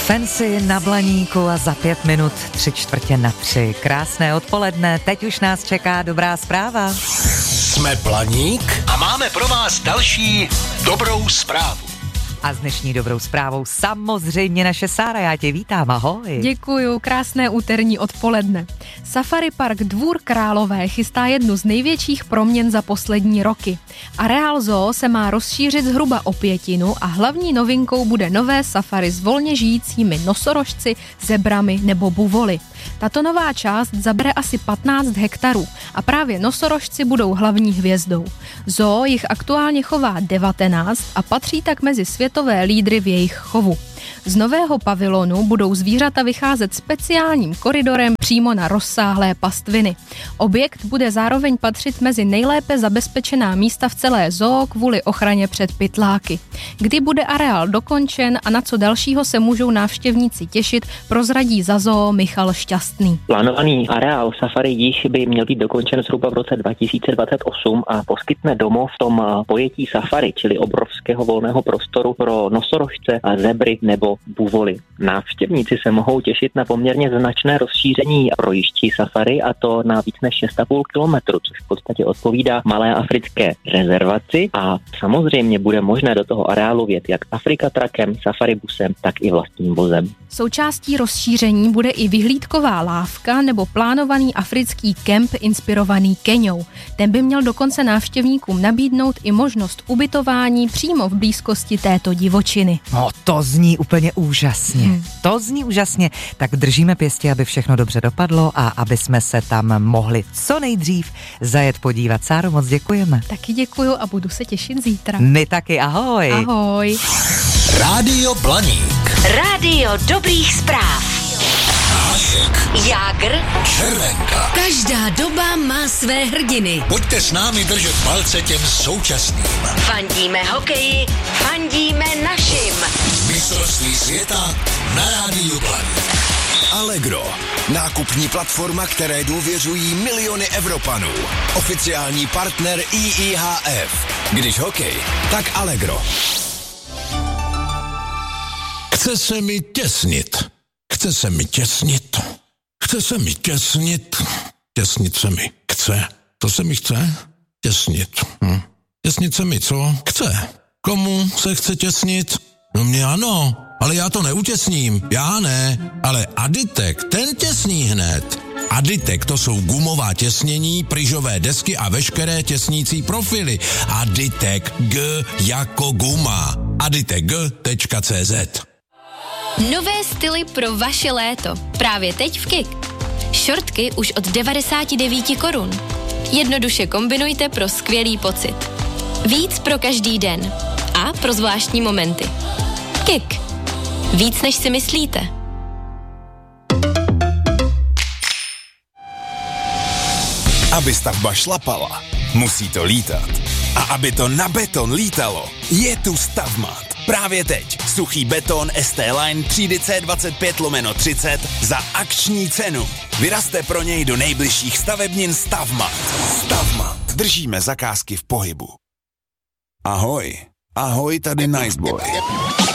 Fancy na Blaníku a za 5 minut 3:45. Krásné odpoledne, teď už nás čeká dobrá zpráva. Jsme Blaník a máme pro vás další dobrou zprávu. A s dnešní dobrou zprávou samozřejmě naše Sára, já tě vítám, ahoj. Děkuju, krásné úterní odpoledne. Safari Park Dvůr Králové chystá jednu z největších proměn za poslední roky. Areál zoo se má rozšířit zhruba o 1/5 a hlavní novinkou bude nové safari s volně žijícími nosorožci, zebrami nebo buvoly. Tato nová část zabere asi 15 hektarů a právě nosorožci budou hlavní hvězdou. Zoo jich aktuálně chová 19 a patří tak mezi světové lídry v jejich chovu. Z nového pavilonu budou zvířata vycházet speciálním koridorem přímo na rozsáhlé pastviny. Objekt bude zároveň patřit mezi nejlépe zabezpečená místa v celé zoo kvůli ochraně před pytláky. Kdy bude areál dokončen a na co dalšího se můžou návštěvníci těšit, prozradí za zoo Michal Šťastný. Plánovaný areál safari již by měl být dokončen zhruba v roce 2028 a poskytne domov v tom pojetí safari, čili obrovského volného prostoru pro nosorožce a zebry nebo buvoly. Návštěvníci se mohou těšit na poměrně značné rozšíření projížďí safari, a to na víc než 6,5 kilometru, což v podstatě odpovídá malé africké rezervaci, a samozřejmě bude možné do toho areálu vjet jak Afrika trakem, safari busem, tak i vlastním vozem. Součástí rozšíření bude i vyhlídková lávka nebo plánovaný africký kemp inspirovaný Keňou. Ten by měl dokonce návštěvníkům nabídnout i možnost ubytování přímo v blízkosti této divočiny. No, to zní úplně úžasně. To zní úžasně. Tak držíme pěstí, aby všechno dobře dopadlo a aby jsme se tam mohli co nejdřív zajet podívat. Sáro, moc děkujeme. Taky děkuju a budu se těšit zítra. My taky, ahoj. Ahoj. Rádio Blaník. Rádio dobrých zpráv. Hášek. Jágr. Červenka. Každá doba má své hrdiny. Pojďte s námi držet palce těm současným. Fandíme hokeji, fandíme našim. Mistrovství světa na Rádiu Blaník. Allegro. Nákupní platforma, které důvěřují miliony Evropanů. Oficiální partner IIHF. Když hokej, tak Allegro. Chce se mi těsnit. Chce se mi těsnit. Chce se mi těsnit. Těsnit se mi chce. To se mi chce? Těsnit. Těsnit se mi co? Chce. Komu se chce těsnit? No mě ano, ale já to neutěsním. Já ne, ale Aditek, ten těsní hned. Aditek, to jsou gumová těsnění, pryžové desky a veškeré těsnící profily. Aditek, G jako guma. aditek.cz. Nové styly pro vaše léto. Právě teď v KIK. Šortky už od 99 korun. Jednoduše kombinujte pro skvělý pocit. Víc pro každý den. A pro zvláštní momenty. KIK. Víc než si myslíte. Aby stavba šlapala, musí to lítat. A aby to na beton lítalo, je tu Stavmat. Právě teď suchý beton ST Line třídy C25/30 za akční cenu. Vyrazte pro něj do nejbližších stavebnin Stavmat. Stavmat. Držíme zakázky v pohybu. Ahoj. Ahoj, tady Niceboy.